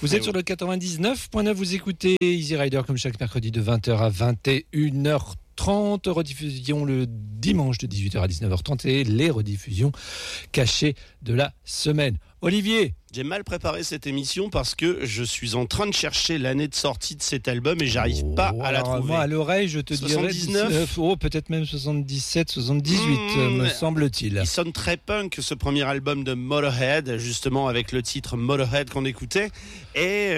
Vous êtes sur le 99.9, vous écoutez Easy Rider comme chaque mercredi de 20h à 21h30, rediffusion le dimanche de 18h à 19h30 et les rediffusions cachées de la semaine. Olivier, j'ai mal préparé cette émission parce que je suis en train de chercher l'année de sortie de cet album et j'arrive pas à la trouver. Moi, à l'oreille, je te 79. dirais peut-être même 77, 78, me semble-t-il. Il sonne très punk, ce premier album de Motorhead, justement avec le titre Motorhead qu'on écoutait. Et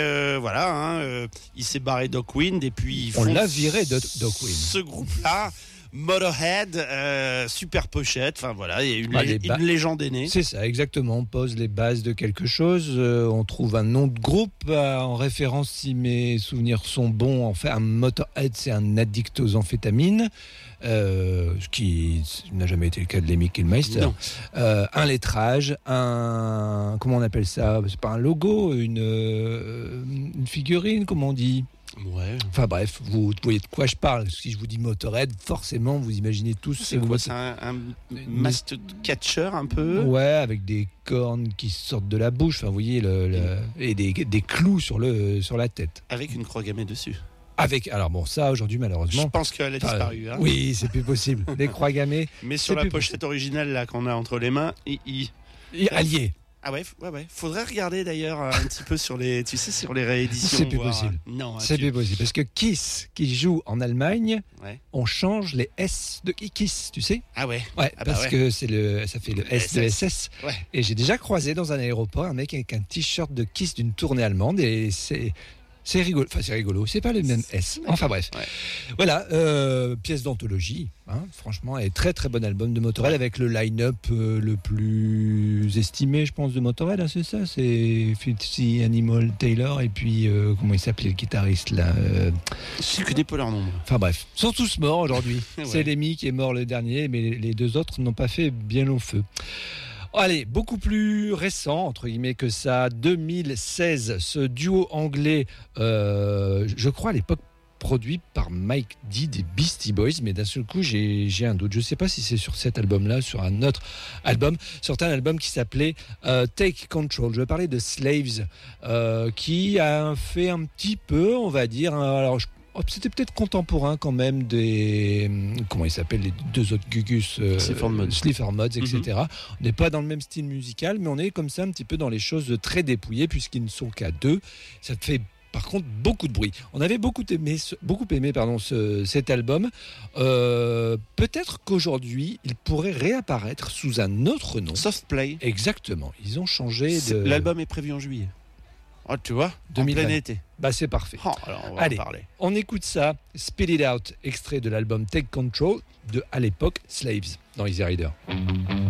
il s'est barré Dockwind et puis on l'a viré Dockwind. Ce groupe-là. Motorhead, super pochette, enfin voilà, il y a une légende est née. C'est ça, exactement, on pose les bases de quelque chose, on trouve un nom de groupe en référence, si mes souvenirs sont bons, en fait un Motorhead c'est un addict aux amphétamines, ce qui n'a jamais été le cas de Lemmy Kilmister. Un lettrage, comment on appelle ça, c'est pas un logo, une figurine, comment on dit? Ouais. Enfin bref, vous voyez de quoi je parle. Si je vous dis Motorhead, forcément vous imaginez tous. C'est quoi? C'est un master catcher un peu. Ouais, avec des cornes qui sortent de la bouche. Enfin, vous voyez et des clous sur la tête. Avec une croix gammée dessus. Alors bon, ça aujourd'hui malheureusement. Je pense qu'elle a disparu. Hein. Oui, c'est plus possible. Des croix gammées. Mais sur la pochette originale là qu'on a entre les mains, allié. Ah ouais. Faudrait regarder d'ailleurs un petit peu sur les rééditions. C'est plus possible. Non, c'est plus possible parce que Kiss, qui joue en Allemagne, on change les S de Kiss, tu sais. Ah ouais. Ouais, parce que ça fait le S de SS. Ouais. Et j'ai déjà croisé dans un aéroport un mec avec un t-shirt de Kiss d'une tournée allemande et c'est rigolo. Enfin, c'est rigolo. C'est pas le même S. Enfin, bref. Ouais. Voilà. Pièce d'anthologie. Franchement, et très très bon album de Motorhead avec le line-up le plus estimé, je pense, de Motorhead. C'est ça. C'est Fitzy Animal Taylor et puis comment il s'appelait le guitariste là. Je connais pas leur nom. Enfin bref, ils sont tous morts aujourd'hui. C'est Lemmy qui est mort le dernier, mais les deux autres n'ont pas fait bien long feu. Allez, beaucoup plus récent, entre guillemets, que ça, 2016, ce duo anglais, je crois à l'époque produit par Mike D des Beastie Boys, mais d'un seul coup, j'ai un doute. Je ne sais pas si c'est sur cet album-là, sur un autre album, sur un album qui s'appelait Take Control. Je vais parler de Slaves, qui a fait un petit peu, on va dire, c'était peut-être contemporain quand même des... Comment ils s'appellent les deux autres Gugus Sleaford Mods, etc. On n'est pas dans le même style musical, mais on est comme ça un petit peu dans les choses très dépouillées, puisqu'ils ne sont qu'à deux. Ça te fait par contre beaucoup de bruit. On avait beaucoup aimé cet album. Peut-être qu'aujourd'hui, il pourrait réapparaître sous un autre nom. Soft Play. Exactement. Ils ont changé de... L'album est prévu en juillet. Oh, tu vois, 2020. En plein été. C'est parfait. Alors on va Allez, en parler. On écoute ça, Spit It Out, extrait de l'album Take Control de, à l'époque, Slaves, dans Easy Rider.